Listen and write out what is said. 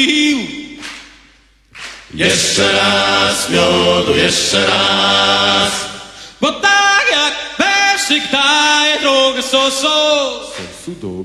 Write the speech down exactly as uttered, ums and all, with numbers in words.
Jeszcze raz miodu, jeszcze raz. Bo tak jak Persik daje drogę so, so.